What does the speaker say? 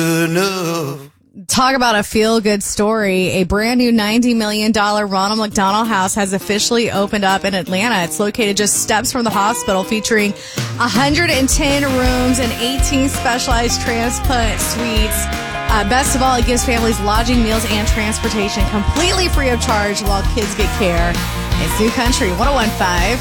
enough. Talk about a feel-good story. A brand new $90 million Ronald McDonald House has officially opened up in Atlanta. It's located just steps from the hospital, featuring 110 rooms and 18 specialized transplant suites. Best of all, it gives families lodging, meals, and transportation completely free of charge while kids get care. It's New Country 101.5.